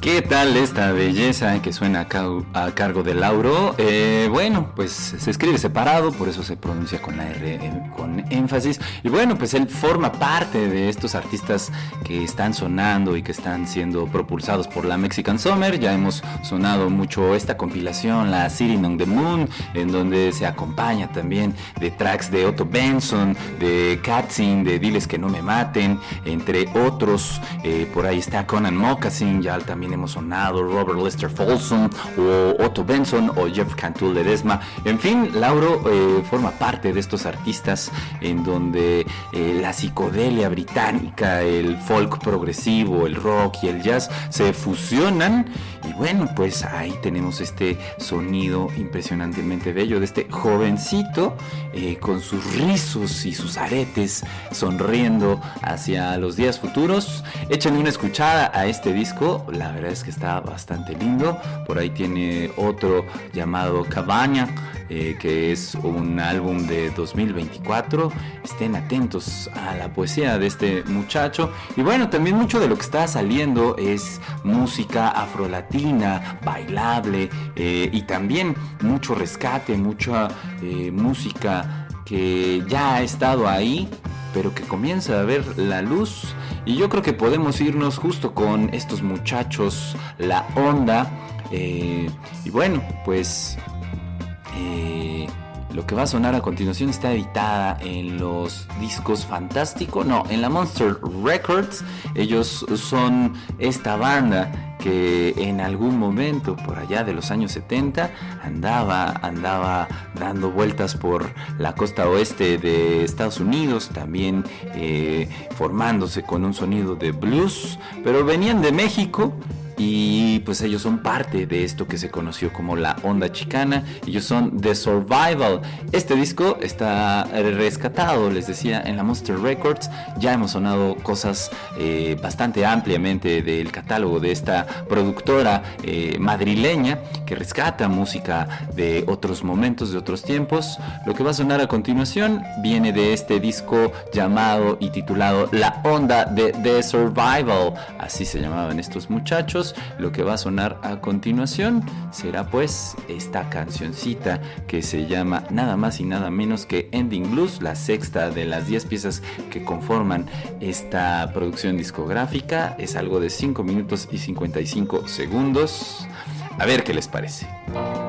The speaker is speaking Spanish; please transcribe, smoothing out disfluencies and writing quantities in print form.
¿Qué tal esta belleza que suena a cargo de Lauro? Bueno, pues se escribe separado, por eso se pronuncia con la R con énfasis. Y bueno, pues él forma parte de estos artistas que están sonando y que están siendo propulsados por la Mexican Summer. Ya hemos sonado mucho esta compilación, la Sitting on the Moon, en donde se acompaña también de tracks de Otto Benson, de Katzin, de Diles que no me maten, entre otros. Por ahí está Conan Moccasin, ya también hemos sonado Robert Lester Folsom o Otto Benson o Jeff Cantu Ledesma. En fin, Lauro forma parte de estos artistas en donde la psicodelia británica, el folk progresivo, el rock y el jazz se fusionan. Y bueno, pues ahí tenemos este sonido impresionantemente bello de este jovencito con sus rizos y sus aretes sonriendo hacia los días futuros. Échenle una escuchada a este disco, la verdad es que está bastante lindo. Por ahí tiene otro llamado Cabaña, que es un álbum de 2024. Estén atentos a la poesía de este muchacho. Y bueno, también mucho de lo que está saliendo es música afrolatina, bailable, y también mucho rescate, mucha música que ya ha estado ahí, pero que comienza a ver la luz. Y yo creo que podemos irnos justo con estos muchachos, La Onda. Y bueno, pues lo que va a sonar a continuación está editada en los discos Fantástico, no, en la Monster Records. Ellos son esta banda que en algún momento por allá de los años 70 andaba dando vueltas por la costa oeste de Estados Unidos, también formándose con un sonido de blues, pero venían de México. Y pues ellos son parte de esto que se conoció como la onda chicana. Ellos son The Survival. Este disco está rescatado, les decía, en la Monster Records. Ya hemos sonado cosas bastante ampliamente del catálogo de esta productora madrileña que rescata música de otros momentos, de otros tiempos. Lo que va a sonar a continuación viene de este disco llamado y titulado La Onda de The Survival. Así se llamaban estos muchachos. Lo que va a sonar a continuación será pues esta cancioncita que se llama nada más y nada menos que Ending Blues, la sexta de las 10 piezas que conforman esta producción discográfica. Es algo de 5 minutos y 55 segundos. A ver qué les parece.